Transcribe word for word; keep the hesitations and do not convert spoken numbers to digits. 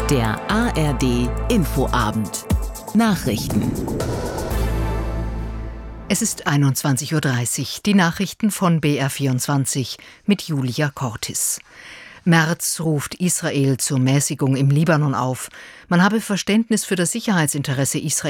Der A R D Infoabend. Nachrichten. Es ist einundzwanzig Uhr dreißig. Die Nachrichten von B R vierundzwanzig mit Julia Cortis. Merz ruft Israel zur Mäßigung im Libanon auf. Man habe Verständnis für das Sicherheitsinteresse Israels